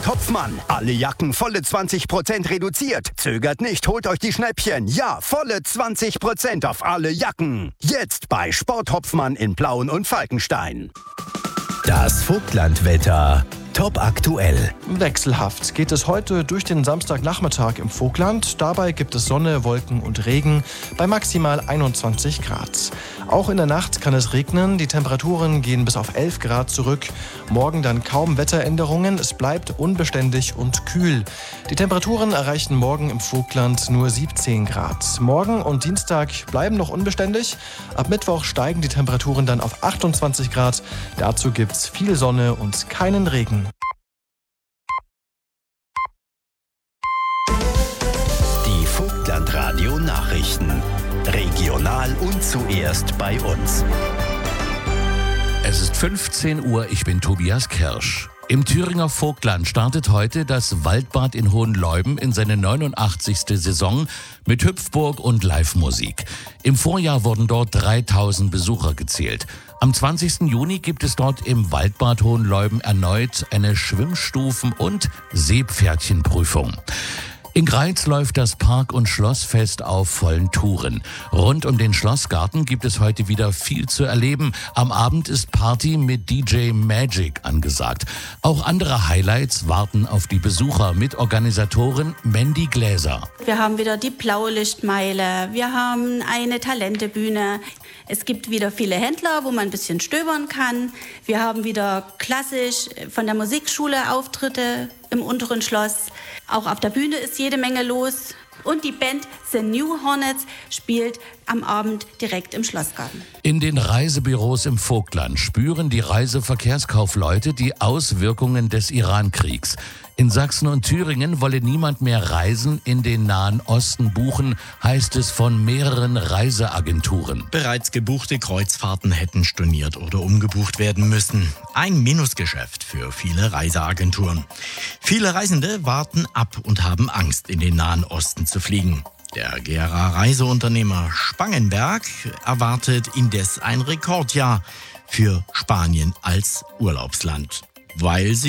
Topfmann, alle Jacken volle 20% reduziert. Zögert nicht, holt euch die Schnäppchen. Ja, volle 20% auf alle Jacken. Jetzt bei Sport-Hopfmann in Plauen und Falkenstein. Das Vogtlandwetter. Top aktuell. Wechselhaft geht es heute durch den Samstagnachmittag im Vogtland. Dabei gibt es Sonne, Wolken und Regen bei maximal 21 Grad. Auch in der Nacht kann es regnen. Die Temperaturen gehen bis auf 11 Grad zurück. Morgen dann kaum Wetteränderungen. Es bleibt unbeständig und kühl. Die Temperaturen erreichen morgen im Vogtland nur 17 Grad. Morgen und Dienstag bleiben noch unbeständig. Ab Mittwoch steigen die Temperaturen dann auf 28 Grad. Dazu gibt es viel Sonne und keinen Regen. Die Vogtlandradio Nachrichten. Regional und zuerst bei uns. Es ist 15 Uhr, ich bin Tobias Kirsch. Im Thüringer Vogtland startet heute das Waldbad in Hohenleuben in seine 89. Saison mit Hüpfburg und Live-Musik. Im Vorjahr wurden dort 3000 Besucher gezählt. Am 20. Juni gibt es dort im Waldbad Hohenleuben erneut eine Schwimmstufen- und Seepferdchenprüfung. In Greiz läuft das Park- und Schlossfest auf vollen Touren. Rund um den Schlossgarten gibt es heute wieder viel zu erleben. Am Abend ist Party mit DJ Magic angesagt. Auch andere Highlights warten auf die Besucher mit Organisatorin Mandy Gläser. Wir haben wieder die Blaulichtmeile, wir haben eine Talentebühne. Es gibt wieder viele Händler, wo man ein bisschen stöbern kann. Wir haben wieder klassisch von der Musikschule Auftritte im unteren Schloss. Auch auf der Bühne ist jede Menge los. Und die Band The New Hornets spielt am Abend direkt im Schlossgarten. In den Reisebüros im Vogtland spüren die Reiseverkehrskaufleute die Auswirkungen des Iran-Kriegs. In Sachsen und Thüringen wolle niemand mehr Reisen in den Nahen Osten buchen, heißt es von mehreren Reiseagenturen. Bereits gebuchte Kreuzfahrten hätten storniert oder umgebucht werden müssen. Ein Minusgeschäft für viele Reiseagenturen. Viele Reisende warten ab und haben Angst, in den Nahen Osten zu fliegen. Der Gera Reiseunternehmer Spangenberg erwartet indes ein Rekordjahr für Spanien als Urlaubsland, weil sie